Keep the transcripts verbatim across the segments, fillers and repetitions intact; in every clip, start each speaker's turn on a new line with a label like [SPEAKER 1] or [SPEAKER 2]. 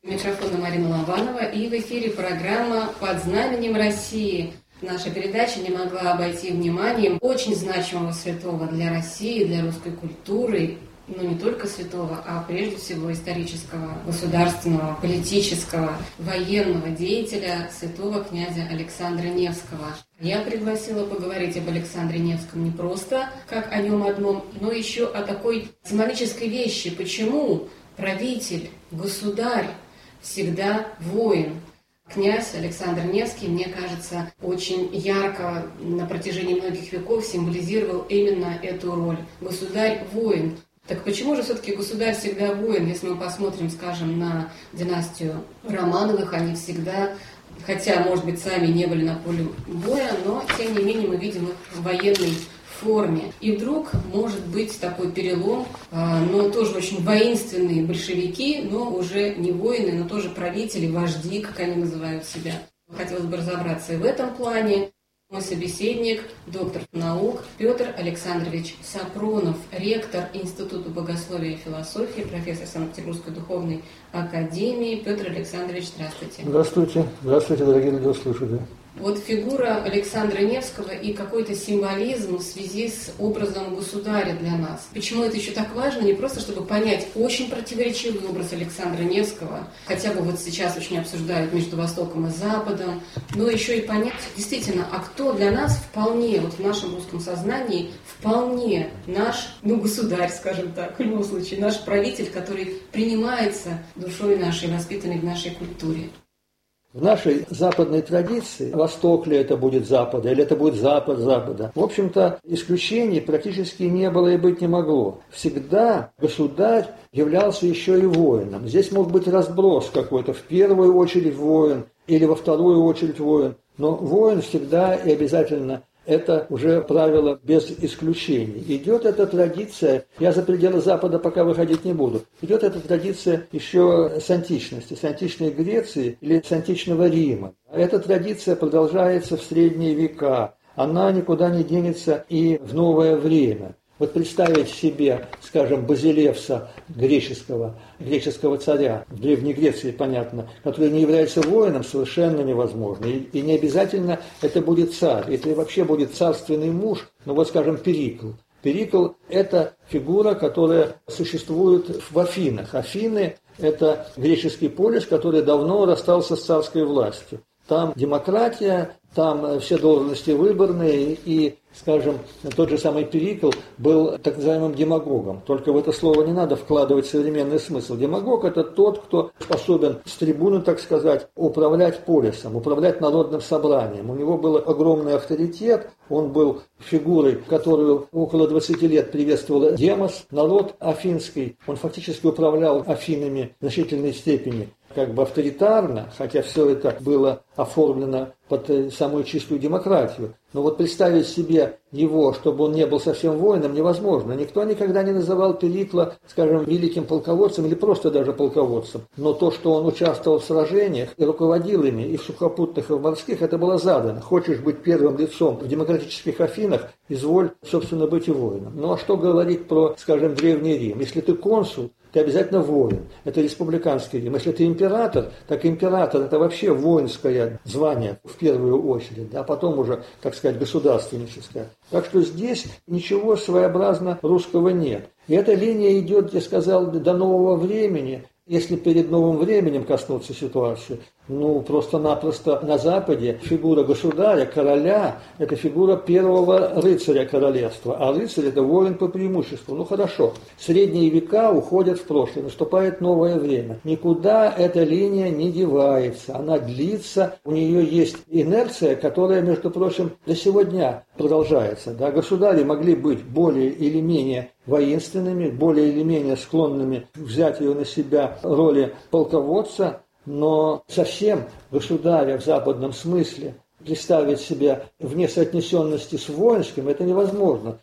[SPEAKER 1] Микрофон Марина Лобанова, и в эфире программа «Под знаменем России». Наша передача не могла обойти вниманием очень значимого святого для России, для русской культуры, но не только святого, а прежде всего исторического, государственного, политического, военного деятеля, святого князя Александра Невского. Я пригласила поговорить об Александре Невском не просто как о нем одном, но еще о такой символической вещи. Почему правитель, государь всегда воин? Князь Александр Невский, мне кажется, очень ярко на протяжении многих веков символизировал именно эту роль. Государь-воин. Так почему же все-таки государь всегда воин? Если мы посмотрим, скажем, на династию Романовых, они всегда, хотя, может быть, сами не были на поле боя, но, тем не менее, мы видим их в военной форме. И вдруг может быть такой перелом, но тоже очень воинственные большевики, но уже не воины, но тоже правители, вожди, как они называют себя. Хотелось бы разобраться и в этом плане. Мой собеседник, доктор наук Петр Александрович Сапронов, ректор Института богословия и философии, профессор Санкт-Петербургской духовной академии. Петр Александрович, здравствуйте.
[SPEAKER 2] Здравствуйте. Здравствуйте, дорогие радиослушатели.
[SPEAKER 1] Вот фигура Александра Невского и какой-то символизм в связи с образом государя для нас. Почему это еще так важно? Не просто, чтобы понять очень противоречивый образ Александра Невского, хотя бы вот сейчас очень обсуждают между Востоком и Западом, но еще и понять действительно, а кто для нас вполне, вот в нашем русском сознании, вполне наш, ну, государь, скажем так, в любом случае, наш правитель, который принимается душой нашей, воспитанной в нашей культуре.
[SPEAKER 2] В нашей западной традиции, Восток ли это будет Запада, или это будет Запад Запада, в общем-то, исключений практически не было и быть не могло. Всегда государь являлся еще и воином. Здесь мог быть разброс какой-то, в первую очередь воин или во вторую очередь воин, но воин всегда и обязательно. Это уже правило без исключений. Идет эта традиция, я за пределы Запада пока выходить не буду, идет эта традиция еще с античности, с античной Греции или с античного Рима. Эта традиция продолжается в средние века, она никуда не денется и в новое время. Вот представить себе, скажем, Базилевса, греческого, греческого царя, в Древней Греции, понятно, который не является воином, совершенно невозможно. И, и не обязательно это будет царь, это вообще будет царственный муж, ну вот, скажем, Перикл. Перикл – это фигура, которая существует в Афинах. Афины – это греческий полис, который давно расстался с царской властью. Там демократия, там все должности выборные, и, скажем, тот же самый Перикл был так называемым демагогом. Только в это слово не надо вкладывать современный смысл. Демагог – это тот, кто способен с трибуны, так сказать, управлять полисом, управлять народным собранием. У него был огромный авторитет, он был фигурой, которую около двадцати лет приветствовал Демос, народ афинский. Он фактически управлял Афинами в значительной степени как бы авторитарно, хотя все это было оформлено под самую чистую демократию. Но вот представить себе его, чтобы он не был совсем воином, невозможно. Никто никогда не называл Перикла, скажем, великим полководцем или просто даже полководцем. Но то, что он участвовал в сражениях и руководил ими, и в сухопутных, и в морских, это было задано. Хочешь быть первым лицом в демократических Афинах, изволь, собственно, быть и воином. Ну а что говорить про, скажем, Древний Рим? Если ты консул, ты обязательно воин. Это республиканский Рим. Если ты император, так император – это вообще воинское звание в первую очередь, а потом уже, так сказать, государственническое. Так что здесь ничего своеобразно русского нет. И эта линия идет, я сказал, до нового времени. Если перед новым временем коснуться ситуации, ну, просто-напросто на Западе фигура государя, короля, это фигура первого рыцаря королевства, а рыцарь – это воин по преимуществу. Ну, хорошо, средние века уходят в прошлое, наступает новое время. Никуда эта линия не девается, она длится, у нее есть инерция, которая, между прочим, до сегодня продолжается. Да? Государи могли быть более или менее воинственными, более или менее склонными к взятию на себя роли полководца, но совсем государя в западном смысле представить себе вне соотнесенности с воинским, это невозможно.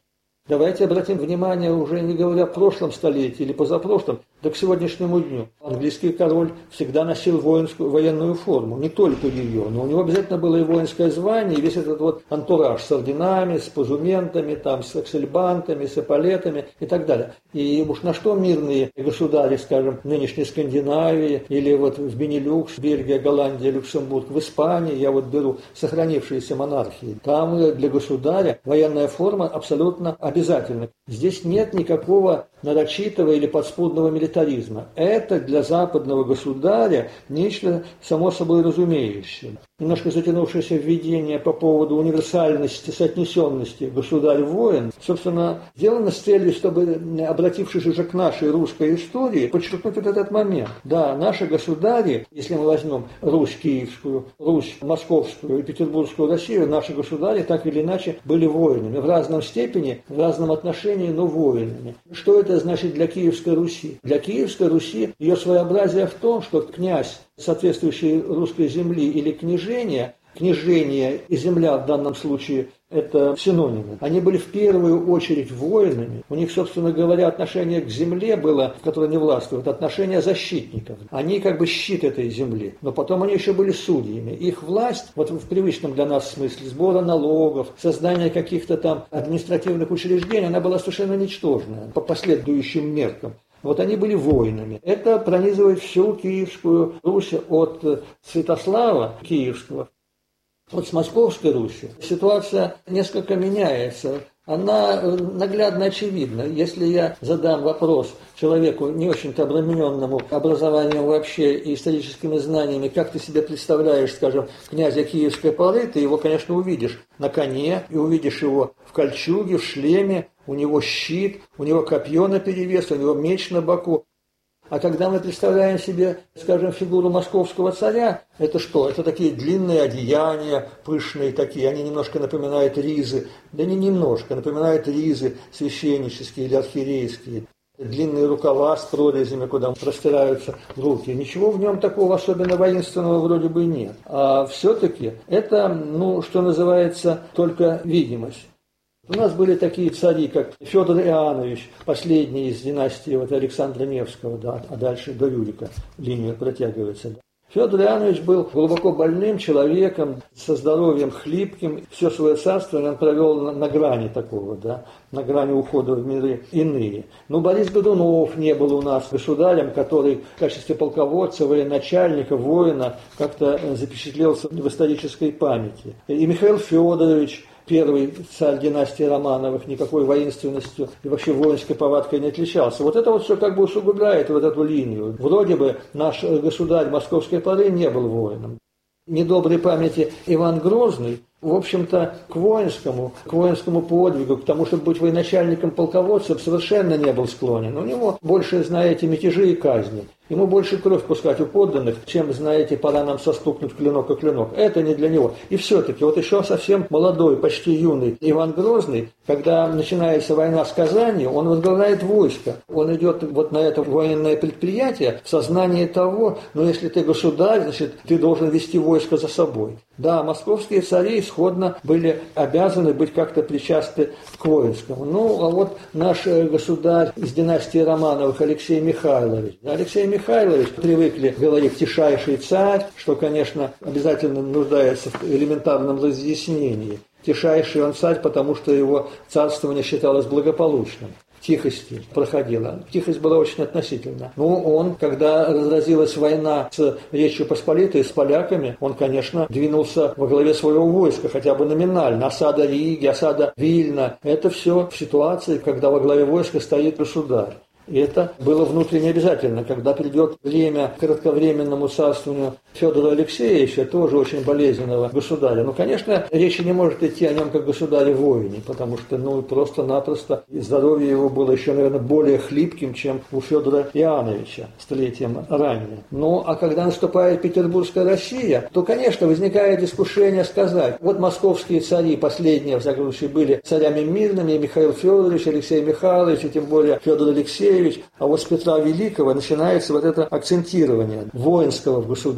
[SPEAKER 2] Давайте обратим внимание, уже не говоря о прошлом столетии или позапрошлом, да к сегодняшнему дню. Английский король всегда носил воинскую, военную форму, не только ее, но у него обязательно было и воинское звание, и весь этот вот антураж с орденами, с позументами, там, с аксельбантами, с эполетами и так далее. И уж на что мирные государи, скажем, нынешней Скандинавии, или вот в Бенилюкс, Бельгия, Голландия, Люксембург, в Испании, я вот беру сохранившиеся монархии, там для государя военная форма абсолютно обязательна. Здесь нет никакого нарочитого или подспудного милитаризма. Это для западного государя нечто само собой разумеющее. Немножко затянувшееся введение по поводу универсальности, соотнесенности государь-воин, собственно, сделано с целью, чтобы, обратившись уже к нашей русской истории, подчеркнуть вот этот момент. Да, наши государи, если мы возьмем Русь Киевскую, Русь Московскую и Петербургскую Россию, наши государи так или иначе были воинами. В разном степени, в разном отношении, но воинами. Что это значит для Киевской Руси? Для Киевской Руси ее своеобразие в том, что князь соответствующей русской земли или княжение, княжение и земля в данном случае это синонимы. Они были в первую очередь воинами. У них, собственно говоря, отношение к земле было, в которой они властвуют, отношение защитников. Они как бы щит этой земли. Но потом они еще были судьями. Их власть, вот в привычном для нас смысле, сбора налогов, создания каких-то там административных учреждений, она была совершенно ничтожная по последующим меркам. Вот они были воинами. Это пронизывает всю Киевскую Русь от Святослава Киевского. Вот с Московской Русью ситуация несколько меняется. Она наглядно очевидна. Если я задам вопрос человеку, не очень-то обремененному образованием вообще и историческими знаниями, как ты себе представляешь, скажем, князя Киевской поры, ты его, конечно, увидишь на коне, и увидишь его в кольчуге, в шлеме, у него щит, у него копье наперевес, у него меч на боку. А когда мы представляем себе, скажем, фигуру московского царя, это что? Это такие длинные одеяния, пышные такие, они немножко напоминают ризы, да не немножко, напоминают ризы священнические или архиерейские. Длинные рукава с прорезями, куда простираются руки. Ничего в нем такого особенно воинственного вроде бы нет. А все-таки это, ну, что называется, только видимость. У нас были такие цари, как Федор Иоаннович, последний из династии вот Александра Невского, да, а дальше до Рюрика линия протягивается. Федор Иоаннович был глубоко больным человеком, со здоровьем хлипким. Все свое царствование он провел на, на грани такого, да, на грани ухода в миры иные. Но Борис Годунов не был у нас государем, который в качестве полководца, военачальника, воина как-то запечатлелся в исторической памяти. И Михаил Федорович, первый царь династии Романовых, никакой воинственностью и вообще воинской повадкой не отличался. Вот это вот все как бы усугубляет вот эту линию. Вроде бы наш государь московской поры не был воином. Недоброй памяти Иван Грозный, в общем-то, к воинскому, к воинскому подвигу, к тому, чтобы быть военачальником, полководцем, совершенно не был склонен. У него больше, знаете, мятежи и казни. Ему больше кровь пускать у подданных, чем, знаете, пора нам состукнуть клинок о клинок. Это не для него. И все-таки, вот еще совсем молодой, почти юный Иван Грозный, когда начинается война с Казанью, он возглавляет войско. Он идет вот на это военное предприятие в сознании того, ну, если ты государь, значит, ты должен вести войско за собой. Да, московские цари исходно были обязаны быть как-то причастны к воинскому. Ну, а вот наш государь из династии Романовых Алексей Михайлович. Алексей Михайлович привыкли говорить «тишайший царь», что, конечно, обязательно нуждается в элементарном разъяснении. Тишайший он царь, потому что его царствование считалось благополучным. Тихости проходила. Тихость была очень относительна. Но он, когда разразилась война с Речью Посполитой, с поляками, он, конечно, двинулся во главе своего войска, хотя бы номинально. Осада Риги, осада Вильна. Это все в ситуации, когда во главе войска стоит государь. И это было внутренне обязательно. Когда придет время к кратковременному царствованию Федора Алексеевича, тоже очень болезненного государя, ну, конечно, речи не может идти о нем как государе-воине, потому что, ну, просто-напросто здоровье его было еще, наверное, более хлипким, чем у Федора Иоанновича столетием ранее. Ну, а когда наступает Петербургская Россия, то, конечно, возникает искушение сказать, вот московские цари, последние, в всяком случае, были царями мирными, Михаил Федорович, Алексей Михайлович, и тем более Федор Алексеевич, а вот с Петра Великого начинается вот это акцентирование воинского в государях.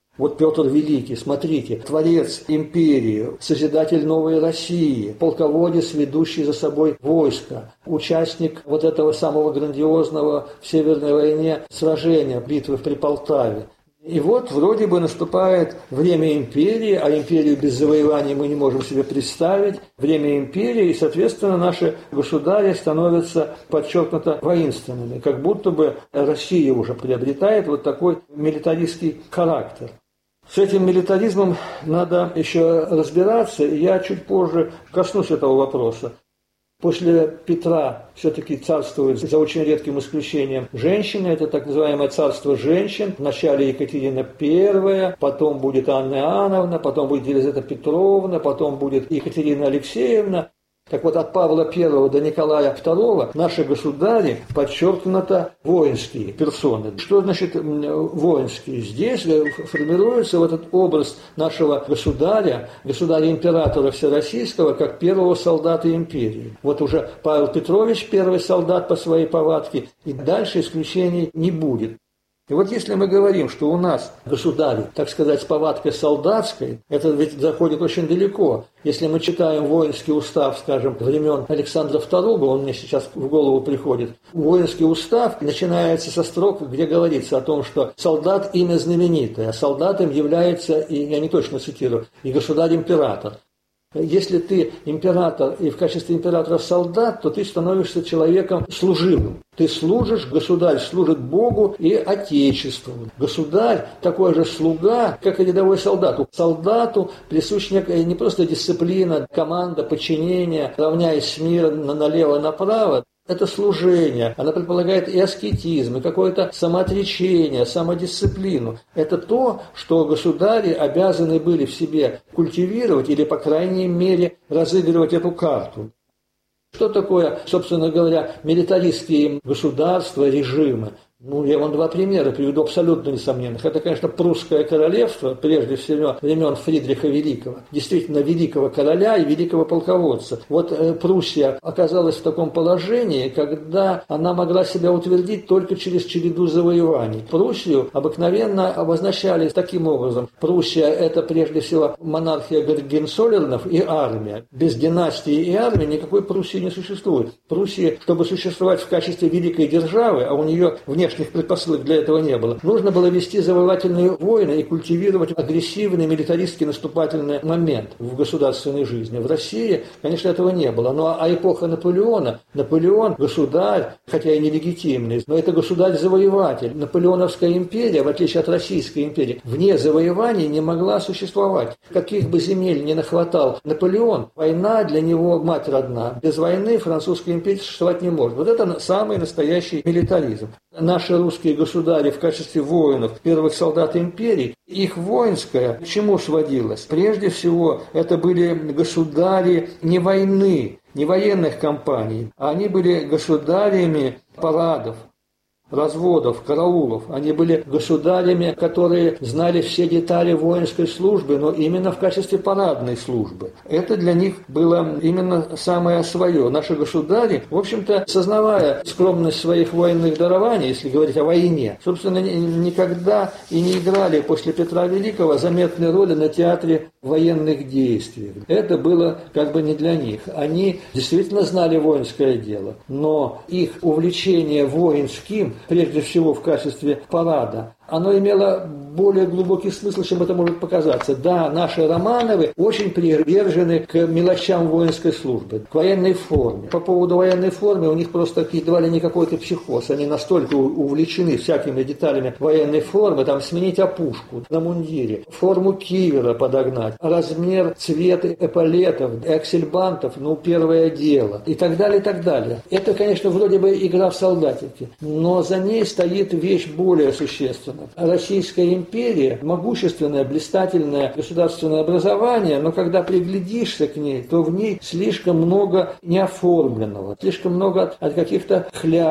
[SPEAKER 2] Вот Петр Великий, смотрите, творец империи, созидатель новой России, полководец, ведущий за собой войско, участник вот этого самого грандиозного в Северной войне сражения, битвы при Полтаве. И вот вроде бы наступает время империи, а империю без завоеваний мы не можем себе представить. Время империи, и, соответственно, наши государи становятся подчеркнуто воинственными, как будто бы Россия уже приобретает вот такой милитаристский характер. С этим милитаризмом надо еще разбираться, и я чуть позже коснусь этого вопроса. После Петра все-таки царствует, за очень редким исключением, женщины. Это так называемое царство женщин. Вначале Екатерина Первая, потом будет Анна Иоанновна, потом будет Елизавета Петровна, потом будет Екатерина Алексеевна. Так вот, от Павла Первого до Николая Второго наши государи подчеркнуто воинские персоны. Что значит воинские? Здесь формируется вот этот образ нашего государя, государя-императора Всероссийского, как первого солдата империи. Вот уже Павел Петрович первый солдат по своей повадке, и дальше исключений не будет. И вот если мы говорим, что у нас государь, так сказать, с повадкой солдатской, это ведь заходит очень далеко. Если мы читаем воинский устав, скажем, времен Александра Второго, он мне сейчас в голову приходит, воинский устав начинается со строк, где говорится о том, что солдат – имя знаменитое, а солдатом является, и я не точно цитирую, и государь-император. Если ты император и в качестве императора солдат, то ты становишься человеком служивым. Ты служишь, государь служит Богу и Отечеству. Государь такой же слуга, как и рядовой солдат. Солдату присуща некая не просто дисциплина, команда, подчинение, равняясь с миром налево-направо. Это служение, она предполагает и аскетизм, и какое-то самоотречение, самодисциплину. Это то, что государи обязаны были в себе культивировать или, по крайней мере, разыгрывать эту карту. Что такое, собственно говоря, милитаристские государства, режимы? Ну, я вам два примера приведу абсолютно несомненных. Это, конечно, прусское королевство, прежде всего времен Фридриха Великого, действительно великого короля и великого полководца. Вот э, Пруссия оказалась в таком положении, когда она могла себя утвердить только через череду завоеваний. Пруссию обыкновенно обозначали таким образом. Пруссия – это прежде всего монархия Гогенцоллернов и армия. Без династии и армии никакой Пруссии не существует. Пруссия, чтобы существовать в качестве великой державы, а у нее внешне предпосылок для этого не было. Нужно было вести завоевательные войны и культивировать агрессивный милитаристский наступательный момент в государственной жизни. В России, конечно, этого не было. Ну а эпоха Наполеона, Наполеон государь, хотя и нелегитимный, но это государь-завоеватель. Наполеоновская империя, в отличие от Российской империи, вне завоеваний не могла существовать. Каких бы земель ни нахватал Наполеон, война для него мать родна. Без войны французская империя существовать не может. Вот это самый настоящий милитаризм. Наши русские государи в качестве воинов, первых солдат империи, их воинское к чему сводилось? Прежде всего, это были государи не войны, не военных кампаний, а они были государями парадов, разводов, караулов. Они были государями, которые знали все детали воинской службы, но именно в качестве парадной службы. Это для них было именно самое свое. Наши государи, в общем-то, сознавая скромность своих военных дарований, если говорить о войне, собственно, никогда и не играли после Петра Великого заметной роли на театре военных действий. Это было как бы не для них. Они действительно знали воинское дело, но их увлечение воинским, прежде всего в качестве парада, оно имело более глубокий смысл, чем это может показаться. Да, наши Романовы очень привержены к мелочам воинской службы, к военной форме. По поводу военной формы у них просто едва ли не какой-то психоз. Они настолько увлечены всякими деталями военной формы, там сменить опушку на мундире, форму кивера подогнать, размер, цвет эполетов, аксельбантов, ну, первое дело, и так далее, и так далее. Это, конечно, вроде бы игра в солдатики, но за ней стоит вещь более существенная. Российская империя, могущественное, блистательное государственное образование, но когда приглядишься к ней, то в ней слишком много неоформленного, слишком много от, от каких-то хлябей.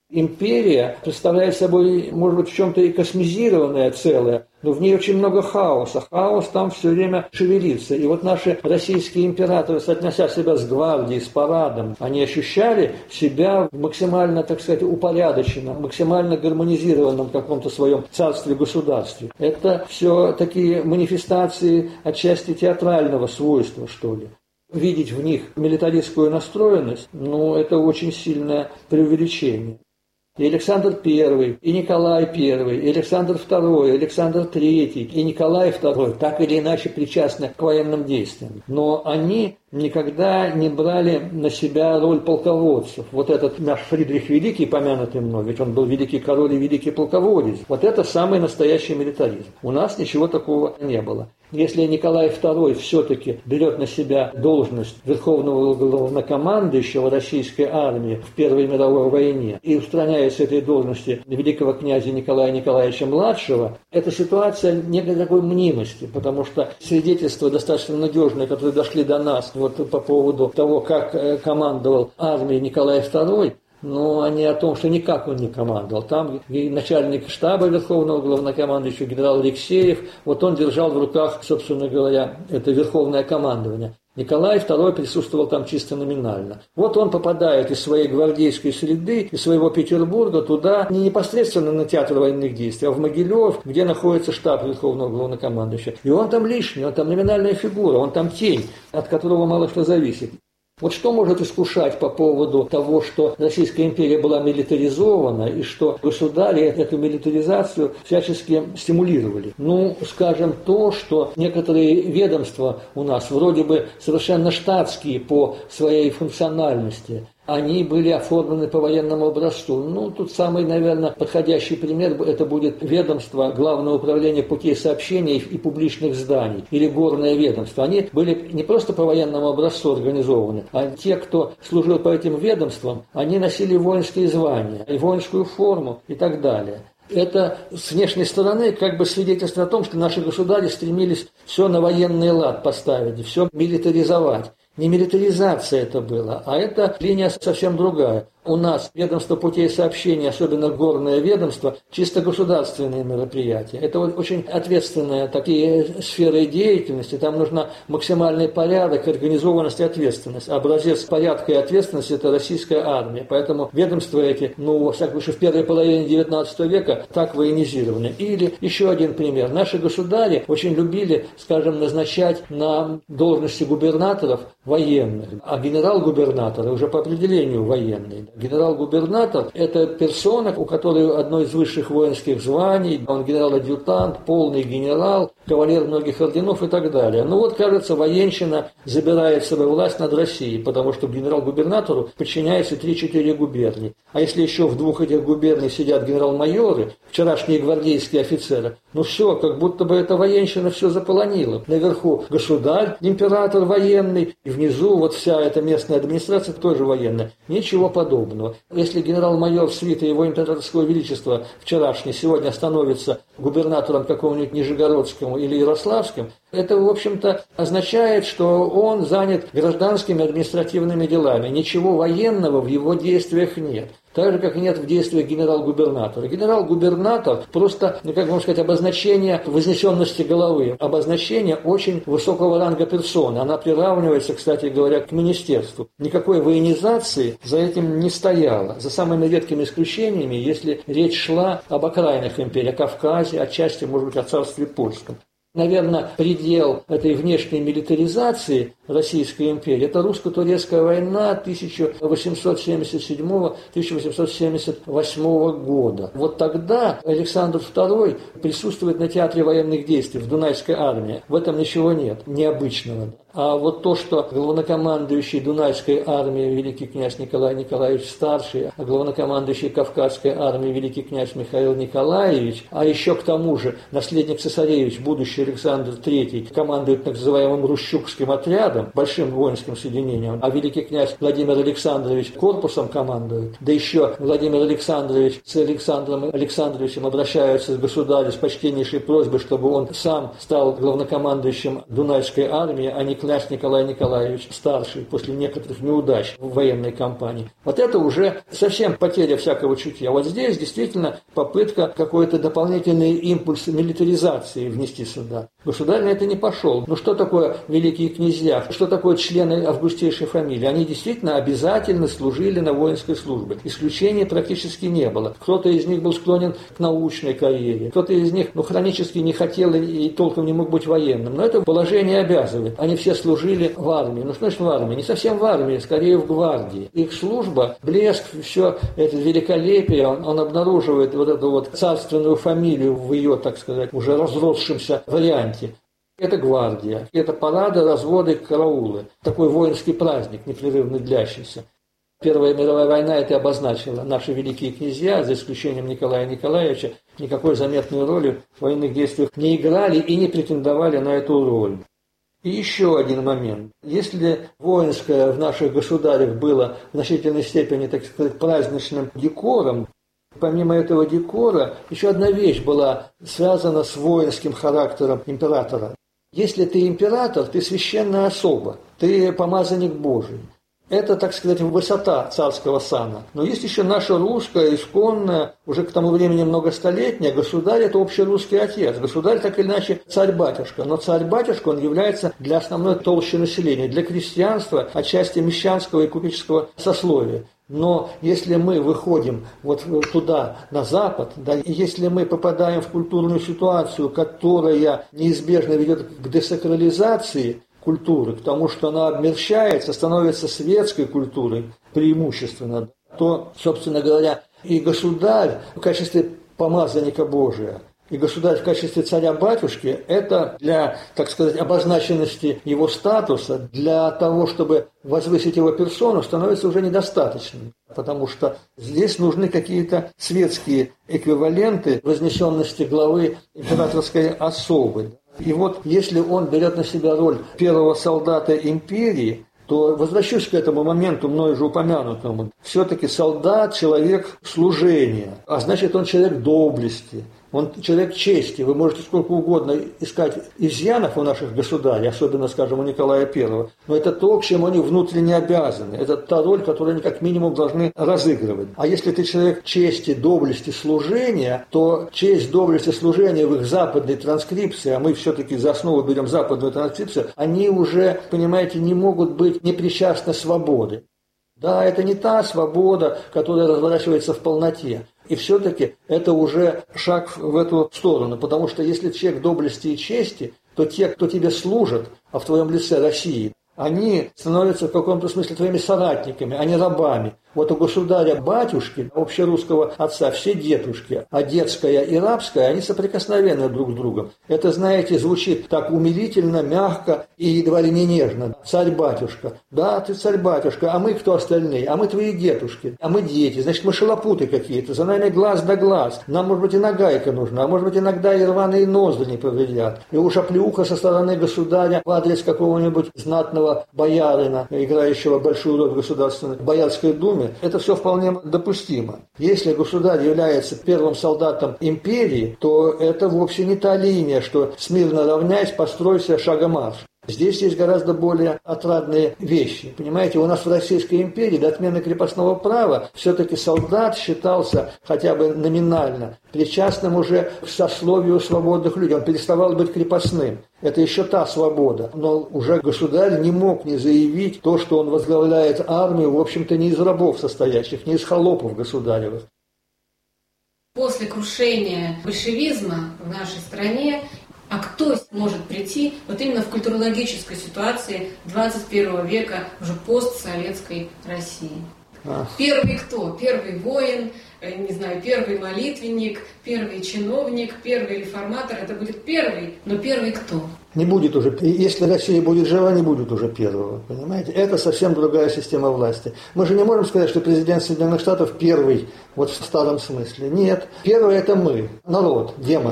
[SPEAKER 2] Империя представляет собой, может быть, в чем-то и космизированное целое, но в ней очень много хаоса. Хаос там все время шевелится. И вот наши российские императоры, соотнося себя с гвардией, с парадом, они ощущали себя максимально, так сказать, упорядоченном, максимально гармонизированном в каком-то своем царстве-государстве. Это все такие манифестации отчасти театрального свойства, что ли. Видеть в них милитаристскую настроенность, ну, это очень сильное преувеличение. И Александр Первый, и Николай Первый, и Александр Второй, и Александр Третий, и Николай Второй так или иначе причастны к военным действиям. Но они никогда не брали на себя роль полководцев. Вот этот наш Фридрих Великий, помянутый мной, ведь он был великий король и великий полководец, вот это самый настоящий милитаризм. У нас ничего такого не было. Если Николай Второй все-таки берет на себя должность верховного главнокомандующего российской армии в Первой мировой войне и устраняет с этой должности великого князя Николая Николаевича Младшего, это ситуация некой мнимости, потому что свидетельства достаточно надежные, которые дошли до нас вот по поводу того, как командовал армией Николай Второй, но они о том, что никак он не командовал. Там и начальник штаба верховного главнокомандующего генерал Алексеев, вот он держал в руках, собственно говоря, это верховное командование. Николай Второй присутствовал там чисто номинально. Вот он попадает из своей гвардейской среды, из своего Петербурга туда, не непосредственно на театр военных действий, а в Могилев, где находится штаб Верховного Главнокомандующего. И он там лишний, он там номинальная фигура, он там тень, от которого мало что зависит. Вот что может искушать по поводу того, что Российская империя была милитаризована и что государи эту милитаризацию всячески стимулировали? Ну, скажем, то, что некоторые ведомства у нас вроде бы совершенно штатские по своей функциональности, они были оформлены по военному образцу. Ну, тут самый, наверное, подходящий пример, это будет ведомство Главного управления путей сообщения и публичных зданий, или горное ведомство. Они были не просто по военному образцу организованы, а те, кто служил по этим ведомствам, они носили воинские звания, и воинскую форму и так далее. Это с внешней стороны как бы свидетельство о том, что наши государи стремились все на военный лад поставить, все милитаризовать. Не милитаризация это было, а это линия совсем другая. У нас ведомство путей сообщения, особенно горное ведомство, чисто государственные мероприятия. Это вот очень ответственные такие сферы деятельности. Там нужна максимальный порядок, организованность и ответственность. Образец порядка и ответственности – это российская армия. Поэтому ведомства эти, ну, во всяком случае, в первой половине девятнадцатого века так военизированы. Или еще один пример. Наши государи очень любили, скажем, назначать на должности губернаторов военных, а генерал-губернаторы уже по определению военные. Генерал-губернатор – это персона, у которой одно из высших воинских званий, он генерал-адъютант, полный генерал, кавалер многих орденов и так далее. Ну вот, кажется, военщина забирает в свою власть над Россией, потому что генерал-губернатору подчиняется три-четыре губернии. А если еще в двух этих губерниях сидят генерал-майоры, вчерашние гвардейские офицеры, ну все, как будто бы эта военщина все заполонила. Наверху государь, император военный, и внизу вот вся эта местная администрация тоже военная. Ничего подобного. Если генерал-майор свиты его императорского величества вчерашний сегодня становится губернатором какого-нибудь Нижегородскому или Ярославским, это, в общем-то, означает, что он занят гражданскими административными делами. Ничего военного в его действиях нет. Так же, как и нет в действиях генерал-губернатора. Генерал-губернатор просто, ну, как можно сказать, обозначение вознесенности головы, обозначение очень высокого ранга персоны. Она приравнивается, кстати говоря, к министерству. Никакой военизации за этим не стояло. За самыми редкими исключениями, если речь шла об окраинах империи, о Кавказе, отчасти, может быть, о царстве польском. Наверное, предел этой внешней милитаризации Российской империи – это русско-турецкая война тысяча восемьсот семьдесят седьмого — тысяча восемьсот семьдесят восьмого года. Вот тогда Александр Второй присутствует на театре военных действий в Дунайской армии. В этом ничего нет необычного. А вот то, что главнокомандующий Дунайской армии великий князь Николай Николаевич Старший, а главнокомандующий Кавказской армии великий князь Михаил Николаевич, а еще к тому же наследник цесаревич, будущий Александр третий командует так называемым Рущукским отрядом, большим воинским соединением, а великий князь Владимир Александрович корпусом командует, да еще Владимир Александрович с Александром Александровичем обращаются к государю с почтеннейшей просьбой, чтобы он сам стал главнокомандующим Дунайской армии, а не князь Николай Николаевич старший после некоторых неудач в военной кампании. Вот это уже совсем потеря всякого чутья. Вот здесь действительно попытка какой-то дополнительный импульс милитаризации внести сюда. Государь на это не пошел. Ну что такое великие князья? Что такое члены августейшей фамилии? Они действительно обязательно служили на воинской службе. Исключений практически не было. Кто-то из них был склонен к научной карьере, кто-то из них ну, хронически не хотел и толком не мог быть военным. Но это положение обязывает. Они все служили в армии. Ну что значит в армии? Не совсем в армии, скорее в гвардии. Их служба, блеск, все это великолепие, он, он обнаруживает вот эту вот царственную фамилию в ее, так сказать, уже разросшемся варианте. Это гвардия, это парады, разводы, караулы. Такой воинский праздник, непрерывно длящийся. Первая мировая война это обозначила. Наши великие князья, за исключением Николая Николаевича, никакой заметной роли в военных действиях не играли и не претендовали на эту роль. И еще один момент. Если воинское в наших государях было в значительной степени, так сказать, праздничным декором, помимо этого декора, еще одна вещь была связана с воинским характером императора. Если ты император, ты священная особа, ты помазанник Божий. Это, так сказать, высота царского сана. Но есть еще наша русская, исконная, уже к тому времени многостолетняя, государь – это общерусский отец. Государь, так или иначе, царь-батюшка. Но царь-батюшка, он является для основной толщи населения, для крестьянства, отчасти мещанского и купеческого сословия. Но если мы выходим вот туда, на Запад, да, и если мы попадаем в культурную ситуацию, которая неизбежно ведет к десакрализации культуры, к тому, что она обмерщается, становится светской культурой преимущественно, то, собственно говоря, и государь в качестве помазанника Божия, и государь в качестве царя-батюшки – это для, так сказать, обозначенности его статуса, для того, чтобы возвысить его персону, становится уже недостаточным. Потому что здесь нужны какие-то светские эквиваленты вознесенности главы императорской особы. И вот если он берет на себя роль первого солдата империи, то возвращусь к этому моменту, мною же упомянутому. Все-таки солдат – человек служения, а значит, он человек доблести. Он человек чести. Вы можете сколько угодно искать изъянов у наших государей, особенно, скажем, у Николая Первого, но это то, к чему они внутренне обязаны. Это та роль, которую они как минимум должны разыгрывать. А если ты человек чести, доблести, служения, то честь, доблесть и служение в их западной транскрипции, а мы все-таки за основу берем западную транскрипцию, они уже, понимаете, не могут быть непричастны свободе. Да, это не та свобода, которая разворачивается в полноте. И все-таки это уже шаг в эту сторону, потому что если человек доблести и чести, то те, кто тебе служат, а в твоем лице России, они становятся в каком-то смысле твоими соратниками, а не рабами. Вот у государя-батюшки, общерусского отца, все дедушки, а детская и рабская, они соприкосновенны друг с другом. Это, знаете, звучит так умилительно, мягко и едва ли не нежно. Царь-батюшка. Да, ты царь-батюшка, а мы кто остальные? А мы твои дедушки, а мы дети, значит, мы шалопуты какие-то, за нами глаз да глаз. Нам, может быть, и нагайка нужна, а может быть, иногда и рваные ноздри не повредят. И уж оплеуха со стороны государя в адрес какого-нибудь знатного боярина, играющего большую роль в государственной боярской думе, это все вполне допустимо. Если государь является первым солдатом империи, то это вовсе не та линия, что смирно равняясь, постройся шагомарш. Здесь есть гораздо более отрадные вещи. Понимаете, у нас в Российской империи до отмены крепостного права все-таки солдат считался хотя бы номинально причастным уже к сословию свободных людей. Он переставал быть крепостным. Это еще та свобода. Но уже государь не мог не заявить то, что он возглавляет армию, в общем-то, не из рабов состоящих, не из холопов государевых.
[SPEAKER 1] После крушения большевизма в нашей стране, а кто может прийти вот именно в культурологической ситуации двадцать первого века, уже постсоветской России? А. Первый кто? Первый воин, не знаю, первый молитвенник, первый чиновник, первый реформатор. Это будет первый, но первый кто?
[SPEAKER 2] Не будет уже, если Россия будет жива, не будет уже первого, понимаете? Это совсем другая система власти. Мы же не можем сказать, что президент Соединенных Штатов первый, вот в старом смысле. Нет, первый это мы, народ, демос.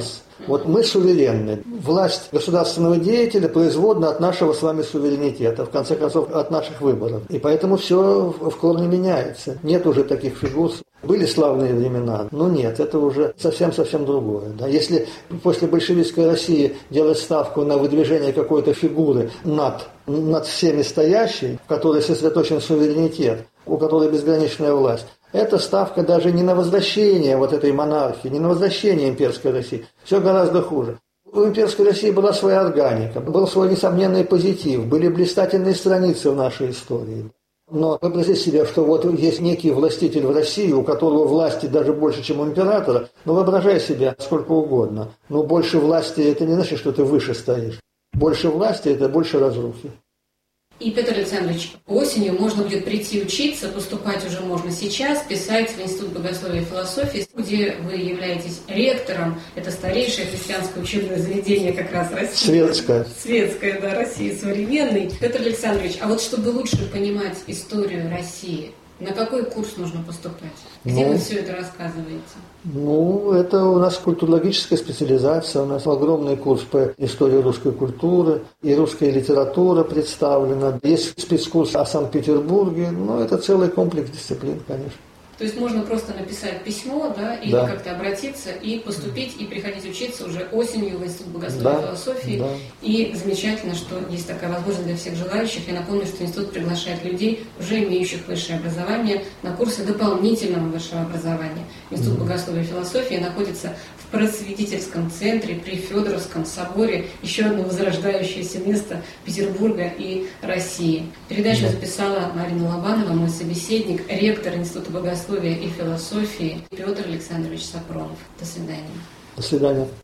[SPEAKER 2] Вот мы суверенны. Власть государственного деятеля производна от нашего с вами суверенитета, в конце концов, от наших выборов. И поэтому все в корне меняется. Нет уже таких фигур. Были славные времена, но нет, это уже совсем-совсем другое. Да? Если после большевистской России делать ставку на выдвижение какой-то фигуры над, над всеми стоящей, в которой сосредоточен суверенитет, у которой безграничная власть, эта ставка даже не на возвращение вот этой монархии, не на возвращение имперской России. Все гораздо хуже. У имперской России была своя органика, был свой несомненный позитив, были блистательные страницы в нашей истории. Но вообразите себе, что вот есть некий властитель в России, у которого власти даже больше, чем у императора, ну воображай себе сколько угодно. Но больше власти это не значит, что ты выше стоишь. Больше власти это больше разрухи.
[SPEAKER 1] И, Петр Александрович, осенью можно будет прийти учиться, поступать уже можно сейчас, писать в Институт богословия и философии, где вы являетесь ректором. Это старейшее христианское учебное заведение как раз России.
[SPEAKER 2] Светское.
[SPEAKER 1] Светское, да, России современной. Петр Александрович, а вот чтобы лучше понимать историю России, на какой курс нужно поступать? Где ну, вы все это рассказываете?
[SPEAKER 2] Ну, это у нас культурологическая специализация, у нас огромный курс по истории русской культуры, и русская литература представлена. Есть спецкурс о Санкт-Петербурге, но это целый комплекс дисциплин, конечно.
[SPEAKER 1] То есть можно просто написать письмо, да, или да. как-то обратиться и поступить, и приходить учиться уже осенью в Институт богословия да. и философии. Да. И замечательно, что есть такая возможность для всех желающих. Я напомню, что институт приглашает людей, уже имеющих высшее образование, на курсы дополнительного высшего образования. Институт mm-hmm. богословия и философии находится в просветительском центре при Федоровском соборе, еще одно возрождающееся место Петербурга и России. Передачу mm-hmm. записала Марина Лобанова, мой собеседник, ректор Института богословия и философии Петр Александрович Сапронов. До свидания.
[SPEAKER 2] До свидания.